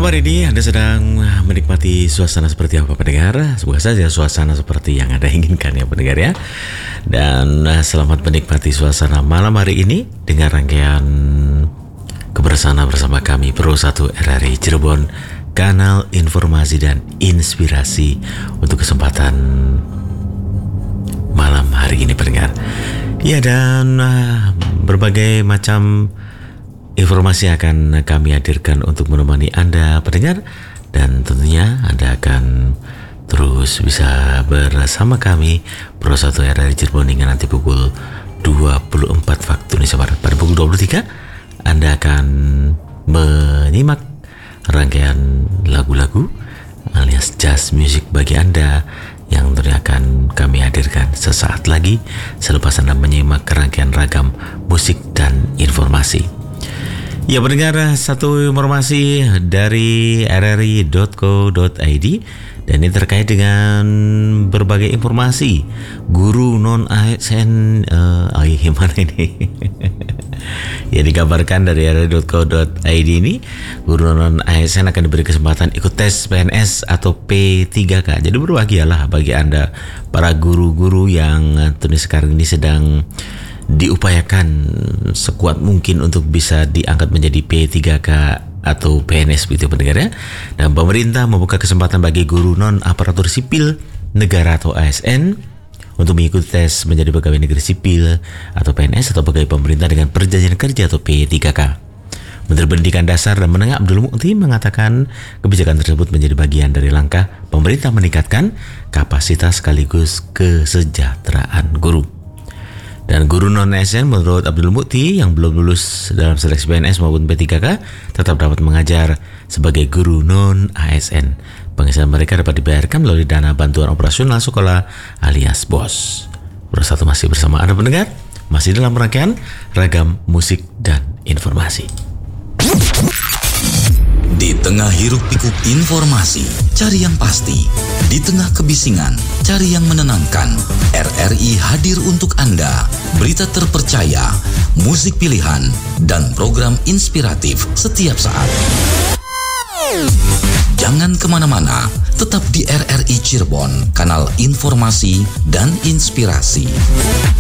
Malam hari ini Anda sedang menikmati suasana seperti apa pendengar? Semoga saja suasana seperti yang Anda inginkan ya pendengar ya. Dan selamat menikmati suasana malam hari ini dengan rangkaian kebersamaan bersama kami Pro 1 RRI Cirebon, kanal informasi dan inspirasi untuk kesempatan malam hari ini pendengar. Ya, dan berbagai macam informasi akan kami hadirkan untuk menemani Anda pendengar, dan tentunya Anda akan terus bisa bersama kami Pro 1 RRI Cirebon hingga nanti pukul 24 waktu Indonesia Barat. Pada pukul 23 Anda akan menyimak rangkaian lagu-lagu alias jazz music bagi Anda yang tentunya akan kami hadirkan sesaat lagi selepas Anda menyimak rangkaian ragam musik dan informasi. Ya pendengar, satu informasi dari rri.co.id dan ini terkait dengan berbagai informasi guru non ASN gimana ini ya dikabarkan dari rri.co.id ini guru non ASN akan diberi kesempatan ikut tes PNS atau P3K. Jadi berbahagialah bagi Anda para guru-guru yang tentu sekarang ini sedang diupayakan sekuat mungkin untuk bisa diangkat menjadi P3K atau PNS begitu pendengar ya. Dan pemerintah membuka kesempatan bagi guru non aparatur sipil negara atau ASN untuk mengikuti tes menjadi pegawai negeri sipil atau PNS atau pegawai pemerintah dengan perjanjian kerja atau P3K. Menteri Pendidikan Dasar dan Menengah Abdul Mukti mengatakan kebijakan tersebut menjadi bagian dari langkah pemerintah meningkatkan kapasitas sekaligus kesejahteraan guru. Dan guru non-ASN menurut Abdul Mukti yang belum lulus dalam seleksi PNS maupun P3K tetap dapat mengajar sebagai guru non-ASN. Penghasilan mereka dapat dibayarkan melalui dana bantuan operasional sekolah alias BOS. Bersatu masih bersama Anda pendengar, masih dalam rangkaian ragam musik dan informasi. Di tengah hiruk-pikuk informasi, cari yang pasti. Di tengah kebisingan, cari yang menenangkan. RRI hadir untuk Anda. Berita terpercaya, musik pilihan, dan program inspiratif setiap saat. Jangan kemana-mana, tetap di RRI Cirebon, kanal informasi dan inspirasi.